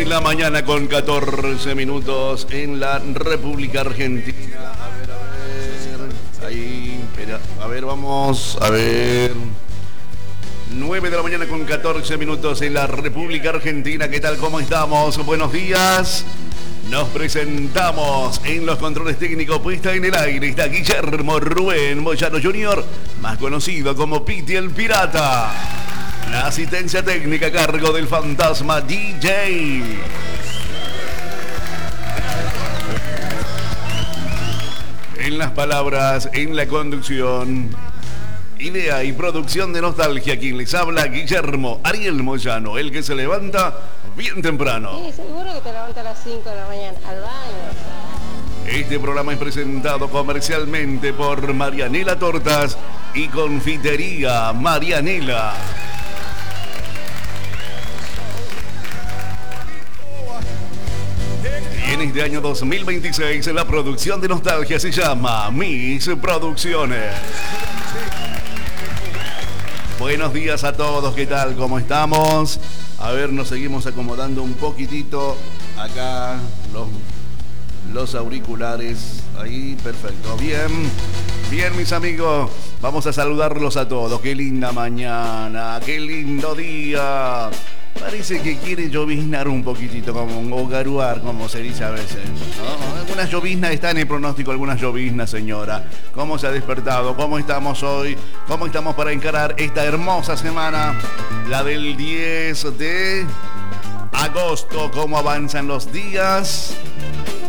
de la mañana con 14 minutos en la República Argentina. A ver. Ahí, espera. A ver, vamos. A ver. 9 de la mañana con 14 minutos en la República Argentina. ¿Qué tal? ¿Cómo estamos? Buenos días. Nos presentamos en los controles técnicos, puesta en el aire. Está Guillermo Rubén Moyano Jr., más conocido como Piti el Pirata. La asistencia técnica a cargo del fantasma DJ. En las palabras, en la conducción, idea y producción de Nostalgia, quien les habla, Guillermo Ariel Moyano, el que se levanta bien temprano. Sí, seguro que te levantas a las 5 de la mañana, al baño. Este programa es presentado comercialmente por Marianela Tortas y Confitería Marianela. Y en este año 2026 la producción de Nostalgia se llama Mis Producciones. Buenos días a todos, ¿qué tal? ¿Cómo estamos? A ver, nos seguimos acomodando un poquitito acá los auriculares. Ahí, perfecto. Bien, mis amigos. Vamos a saludarlos a todos. Qué linda mañana, qué lindo día. Parece que quiere lloviznar un poquitito, o garuar, como se dice a veces, ¿no? Algunas lloviznas, está en el pronóstico, algunas lloviznas, señora. ¿Cómo se ha despertado? ¿Cómo estamos hoy? ¿Cómo estamos para encarar esta hermosa semana? La del 10 de agosto. ¿Cómo avanzan los días?